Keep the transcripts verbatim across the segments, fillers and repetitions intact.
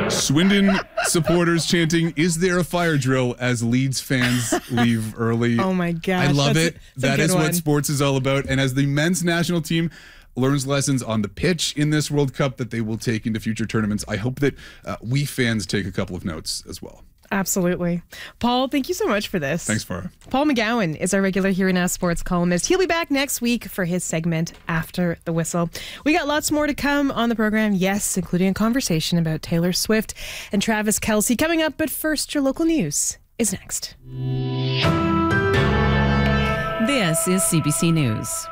Swindon supporters chanting, "Is there a fire drill?" as Leeds fans leave early. Oh my gosh. I love that's it. A, that is one. what sports is all about. And as the men's national team learns lessons on the pitch in this World Cup that they will take into future tournaments, I hope that uh, we fans take a couple of notes as well. Absolutely. Paul, thank you so much for this. Thanks, Farah. Paul McGowan is our regular Here and Now sports columnist. He'll be back next week for his segment After the Whistle. We got lots more to come on the program, yes, including a conversation about Taylor Swift and Travis Kelce coming up. But first, your local news is next. This is C B C News.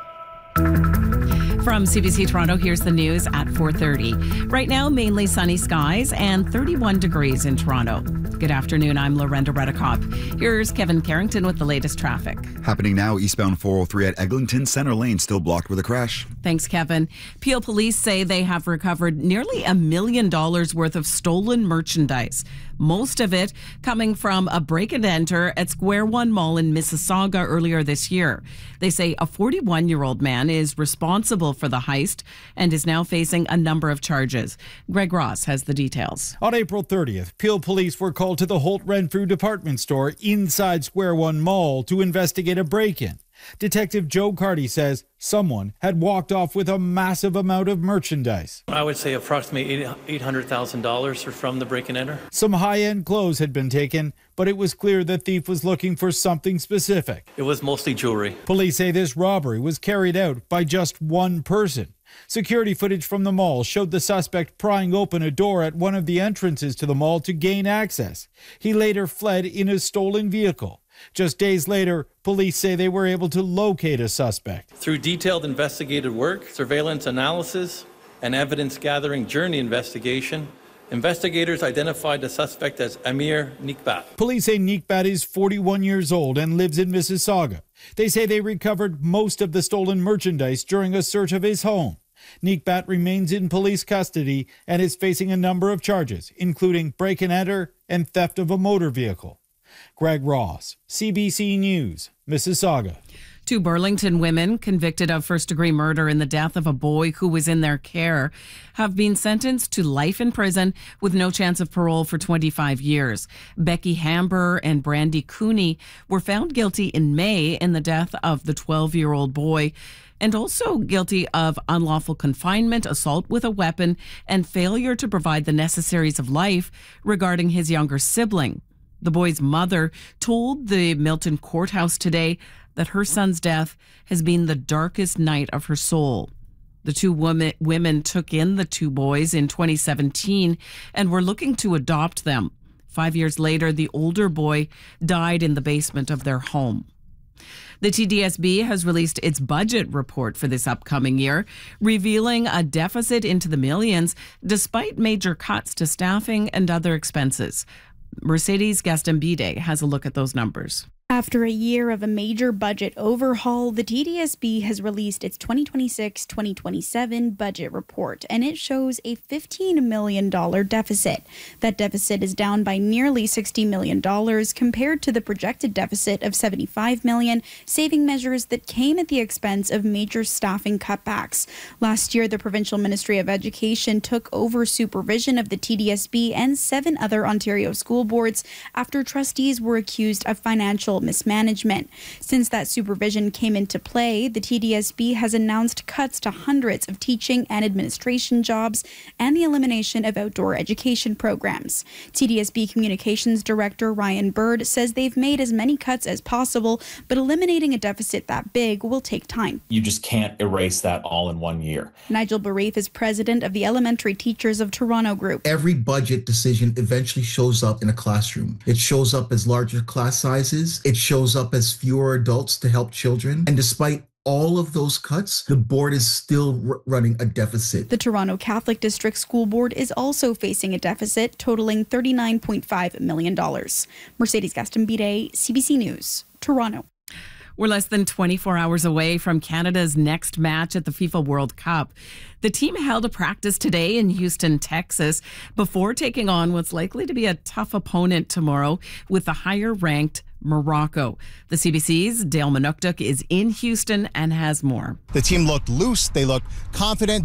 From C B C Toronto, here's the news at four thirty. Right now, mainly sunny skies and thirty-one degrees in Toronto. Good afternoon, I'm Lorenda Redicop. Here's Kevin Carrington with the latest traffic. Happening now, eastbound four oh three at Eglinton Center Lane, still blocked with a crash. Thanks, Kevin. Peel police say they have recovered nearly a million dollars worth of stolen merchandise. Most of it coming from a break and enter at Square One Mall in Mississauga earlier this year. They say a forty-one-year-old man is responsible for the heist and is now facing a number of charges. Greg Ross has the details. On April thirtieth, Peel police were called to the Holt Renfrew department store inside Square One Mall to investigate a break-in. Detective Joe Carty says someone had walked off with a massive amount of merchandise. I would say approximately eight hundred thousand dollars from the break and enter. Some high-end clothes had been taken, but it was clear the thief was looking for something specific. It was mostly jewelry. Police say this robbery was carried out by just one person. Security footage from the mall showed the suspect prying open a door at one of the entrances to the mall to gain access. He later fled in a stolen vehicle. Just days later, police say they were able to locate a suspect. Through detailed investigative work, surveillance analysis, and evidence-gathering journey investigation, investigators identified the suspect as Amir Nikbat. Police say Nikbat is forty-one years old and lives in Mississauga. They say they recovered most of the stolen merchandise during a search of his home. Nikbat remains in police custody and is facing a number of charges, including break and enter and theft of a motor vehicle. Greg Ross, C B C News, Mississauga. Two Burlington women convicted of first-degree murder in the death of a boy who was in their care have been sentenced to life in prison with no chance of parole for twenty-five years. Becky Hamber and Brandy Cooney were found guilty in May in the death of the twelve-year-old boy and also guilty of unlawful confinement, assault with a weapon, and failure to provide the necessaries of life regarding his younger sibling. The boy's mother told the Milton courthouse today that her son's death has been the darkest night of her soul. The two women, women took in the two boys in twenty seventeen and were looking to adopt them. Five years later, the older boy died in the basement of their home. The T D S B has released its budget report for this upcoming year, revealing a deficit into the millions despite major cuts to staffing and other expenses. Mercedes Gastambide has a look at those numbers. After a year of a major budget overhaul, the T D S B has released its twenty twenty-six twenty twenty-seven budget report, and it shows a fifteen million dollars deficit. That deficit is down by nearly sixty million dollars compared to the projected deficit of seventy-five million dollars, saving measures that came at the expense of major staffing cutbacks. Last year, the Provincial Ministry of Education took over supervision of the T D S B and seven other Ontario school boards after trustees were accused of financial mismanagement. Since that supervision came into play, the T D S B has announced cuts to hundreds of teaching and administration jobs and the elimination of outdoor education programs. T D S B Communications Director Ryan Bird says they've made as many cuts as possible, but eliminating a deficit that big will take time. You just can't erase that all in one year. Nigel Barif is president of the Elementary Teachers of Toronto Group. Every budget decision eventually shows up in a classroom. It shows up as larger class sizes. It shows up as fewer adults to help children. And despite all of those cuts, the board is still r- running a deficit. The Toronto Catholic District School Board is also facing a deficit totaling thirty-nine point five million dollars. Mercedes Gastambide, C B C News, Toronto. We're less than twenty-four hours away from Canada's next match at the FIFA World Cup. The team held a practice today in Houston, Texas, before taking on what's likely to be a tough opponent tomorrow with the higher-ranked Morocco. The C B C's Dale Manukduk is in Houston and has more. The team looked loose. They looked confident.